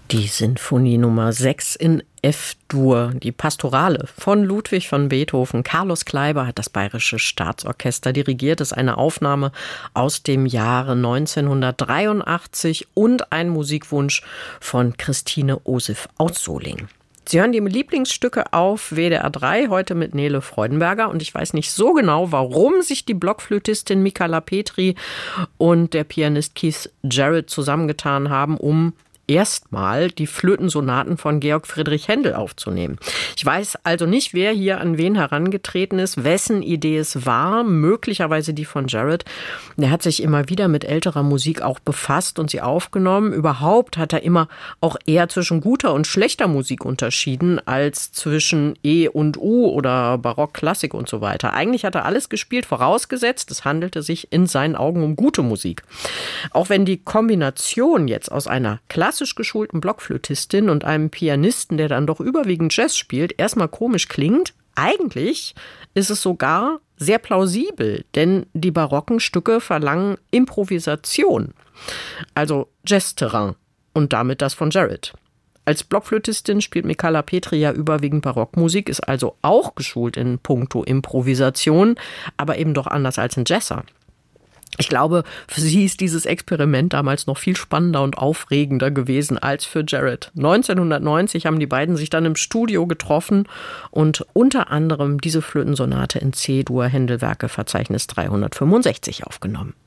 Die Sinfonie Nummer 6 in F-Dur, die Pastorale von Ludwig van Beethoven. Carlos Kleiber hat das Bayerische Staatsorchester dirigiert. Das ist eine Aufnahme aus dem Jahre 1983 und ein Musikwunsch von Christine Osif aus Soling. Sie hören die Lieblingsstücke auf WDR 3, heute mit Nele Freudenberger. Und ich weiß nicht so genau, warum sich die Blockflötistin Michala Petri und der Pianist Keith Jarrett zusammengetan haben, um erstmal die Flötensonaten von Georg Friedrich Händel aufzunehmen. Ich weiß also nicht, wer hier an wen herangetreten ist, wessen Idee es war, möglicherweise die von Jarrett. Der hat sich immer wieder mit älterer Musik auch befasst und sie aufgenommen. Überhaupt hat er immer auch eher zwischen guter und schlechter Musik unterschieden, als zwischen E und U oder Barock, Klassik und so weiter. Eigentlich hat er alles gespielt, vorausgesetzt, es handelte sich in seinen Augen um gute Musik. Auch wenn die Kombination jetzt aus einer klassisch geschulten Blockflötistin und einem Pianisten, der dann doch überwiegend Jazz spielt, erstmal komisch klingt. Eigentlich ist es sogar sehr plausibel, denn die barocken Stücke verlangen Improvisation, also Jazzterrain und damit das von Jarrett. Als Blockflötistin spielt Michala Petri ja überwiegend Barockmusik, ist also auch geschult in puncto Improvisation, aber eben doch anders als ein Jazzer. Ich glaube, für sie ist dieses Experiment damals noch viel spannender und aufregender gewesen als für Jarrett. 1990 haben die beiden sich dann im Studio getroffen und unter anderem diese Flötensonate in C-Dur, Händelwerke Verzeichnis 365 aufgenommen.